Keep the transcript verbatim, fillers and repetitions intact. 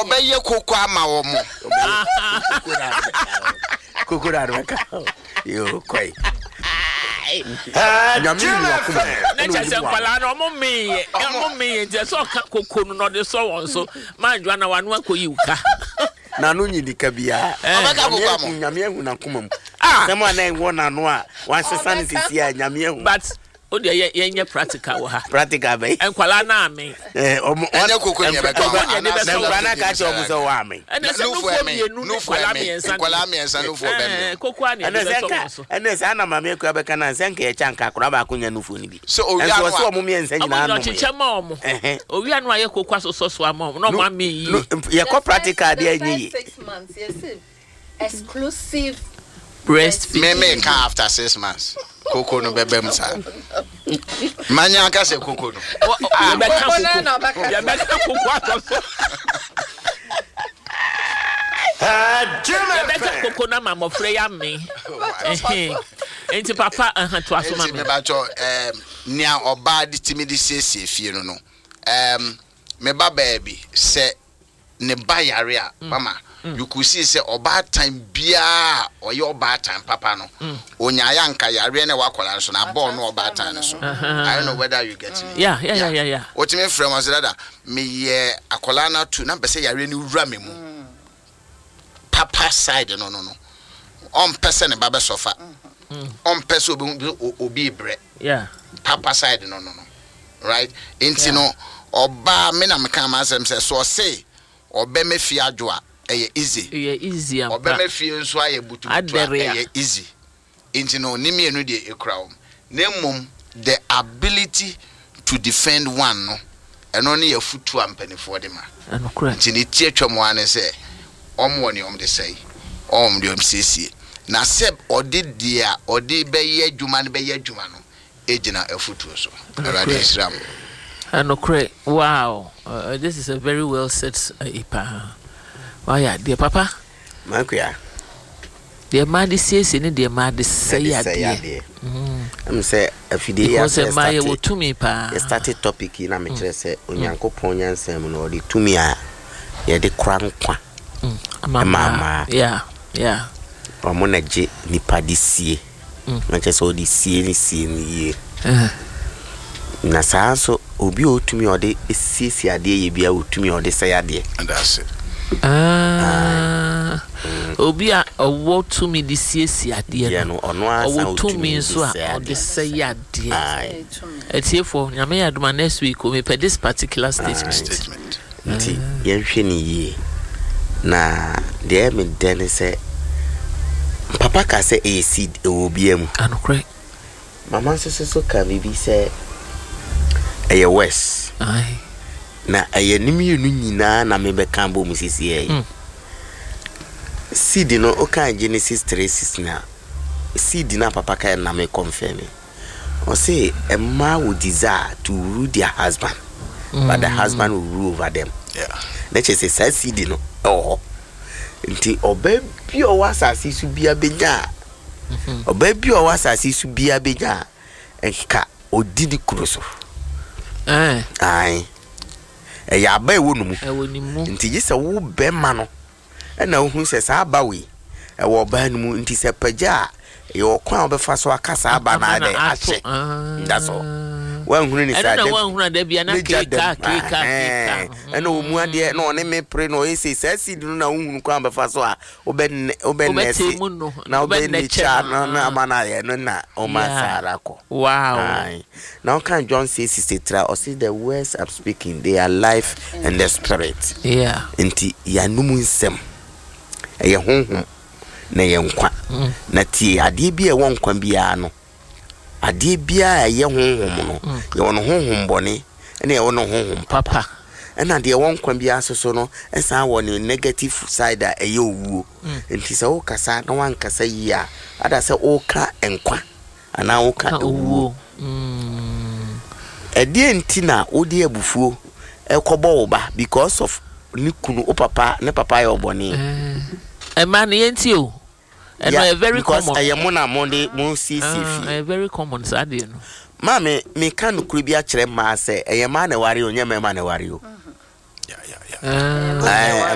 obeye koko ama wo mo kokora reka yo kwai ah nyame ni akoma na chese kwala no mo me mo me je so ka kokonu no de so won so manjwa na wanu akoyi uka na no nyi dika bia obeka koko mo nyame ehu na koma mu ah na mo na enwo na no a wan sesa ne sisi a nyame ehu but o de ye nye practical wa ha practical be enkwala na ame eh omo anya koko ni beka na kwala ka cho omo so wa ame ene se no fo mienu no kwala me ensa kwala me ensa no fo be me koko ani ene se so ene se ana mama ekwa beka na se nka ye chanka kora ba akonya no fo ni bi so owi anu so omo me ensa nyina no no chiche ma omo owi anu aye koko asoso so ama no ma me yi ye ko practical de anyi six months yes exclusive breastfeeding me me can after six months koko no bebe msa manya aka se koko no ya be ka koko ya be ka koko asoso ah ya be ka koko na mama frɛ ya me eh enti papa aha to aso ma me me ba cho em nia oba di timi di siesie fie no no em me ba baby se ne ba yare a mama you could see say oba time bia or your oba time papa no onya ya nka yare na wakola so na ball no oba time so I don't know whether you get me yeah yeah yeah yeah yeah what me frame was that me ye akola na tu na pese yare ni wura me mu papa side no no no on person ne baba sofa on person obi bre yeah papa side no no no right enti no oba me na me kan ma asem say so say oba me fi adwoa eh easy yeah easy am oba me fi nso aye butu eh easy enti no ni me enu de ekura wo na mum the ability to defend one no eno ne yafutu ampanifo de ma anokura enti ne tie twam wane say omo ne om de say om de om sesie na seb odi dia odi be ye adwuma ne be ye adwuma no ejina afutu so already islam anokura wow uh, this is a very well said uh, ipa why yeah dear papa makuya dear ma de sesie ne dear ma de say ade mhm am say afide ya because my wo tumi pa ye started topic na me kire say onyankopon nyansam no odi tumi a ye de kra nkwa mama yeah yeah omo na je nipa de sie na che so di sie ni sie ni ye na saa so obi otumi ode siesie ade ye bia otumi ode say ade and that's it ah obi a owo tumi di siesie ade no ono asa otumi nso a ode say ade etiefo nyame ya duma next week o me per this particular statement statement nti ye hwe ni ye na de me den say papa ka say e seed e obi am anokre mama so so ka bibi say eye west ai na eye nimienu nyina na me be kan bo musisi e seed no o kan Genesis three six na seed na papa ka na me confirm o say a man will desire to rule their husband mm. but the husband will rule over them yeah let's say say seed no oh nti oba bi o wasasi su bia benya oba bi o wasasi su bia benya enka odini kuroso eh ai e ya ba ewo numu e woni mu nti gise wo be ma no e na hu se sa ba we e wo ba numu nti se paja e o kwa obefa so akasa aba na ade ache that's all wan hunu ni sa de wan hunu de bia na keka keka keka e na omu ade na one me pre no e se sa si dinu na hunu kwa obefa so a obe obe nesi na obe ne cha na na amana ye no na o ma sara ko wow now can John say sixty-three or see the words I'm speaking they are life and the spirit yeah nti ya numu nsem e ye honhom na ye nkwa na tie ade bia e won kwa bia no ade bia ye honhom no ye won honhom bone na ye won honhom papa na de won kwa bia soso no esa won negative side a ye owuo nti se wo kasa na wan kasa yi a ada se o ka enkwa ana wo ka owuo mm ede enti na odi abufuo ekobo wo ba because of ni kunu o papa ne papa ye obone eh man yenti o and yeah, very because common I am on a Monday mon C C uh, very common sadly no mama me kan kuru bia kire ma say e man e ware o nya me man e ware o yeah yeah yeah uh,